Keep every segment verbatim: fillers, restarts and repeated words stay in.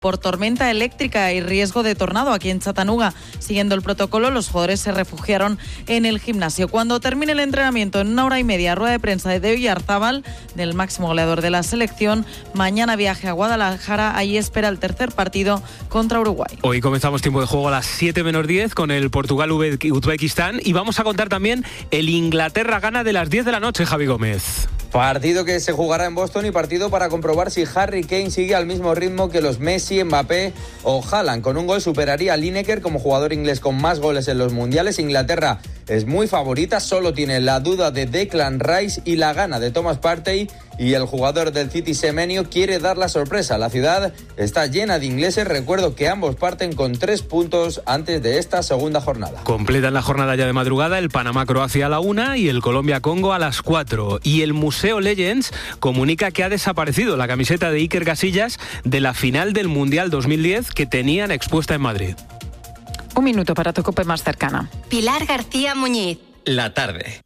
por tormenta eléctrica y riesgo de tornado aquí en Chattanooga. Siguiendo el protocolo, los jugadores se refugiaron en el gimnasio. Cuando termine el entrenamiento, en una hora y media, rueda de prensa de Oyarzábal, del máximo goleador de la selección. Mañana viaje a Guadalajara, ahí espera el tercer partido contra Uruguay. Hoy comenzamos tiempo de juego a las siete menos diez con el Portugal-Uzbekistán y vamos a contar también el Inglaterra-Ghana de las diez de la noche, Javi Gómez. Partido que se jugará en Boston y partido para comprobar si Harry Kane sigue al mismo ritmo que los Messi, Mbappé o Haaland. Con un gol superaría a Lineker como jugador inglés con más goles en los mundiales. Inglaterra es muy favorita, solo tiene la duda de Declan Rice y la gana de Thomas Partey, y el jugador del City, Semenyo, quiere dar la sorpresa. La ciudad está llena de ingleses. Recuerdo que ambos parten con tres puntos antes de esta segunda jornada. Completan la jornada ya de madrugada el Panamá-Croacia a la una y el Colombia-Congo a las cuatro. Y el Museo Legends comunica que ha desaparecido la camiseta de Iker Casillas de la final del Mundial dos mil diez que tenían expuesta en Madrid. Un minuto para tu COPE más cercana. Pilar García Muñiz. La tarde.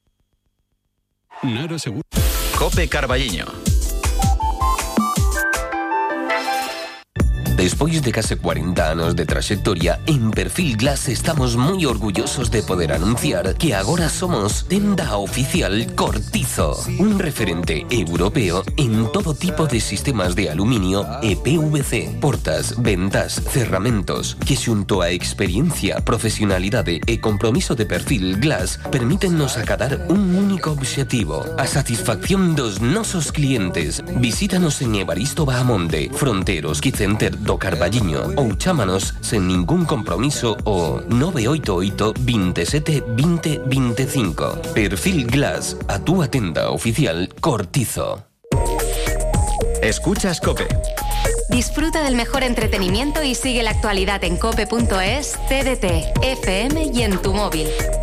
Nada seguro. COPE Carballiño. Despois de case cuarenta anos de traxectoria, en Perfil Glass estamos moi orgullosos de poder anunciar que agora somos tenda oficial Cortizo, un referente europeo en todo tipo de sistemas de aluminio e P V C, portas, ventas, cerramentos, que xunto a experiencia, profesionalidade e compromiso de Perfil Glass permítennos acadar un único obxectivo, a satisfacción dos nosos clientes. Visítanos en Evaristo Bahamonde, Fronteros Quicenter do Carballiño ou chámanos sen ningún compromiso o nove oito oito, veintisiete, veinte, veinticinco. Perfil Glass, a túa tenda oficial Cortizo. Escuchas COPE. Disfruta del mejor entretenimiento y sigue la actualidad en cope punto es, T D T, F M y en tu móvil.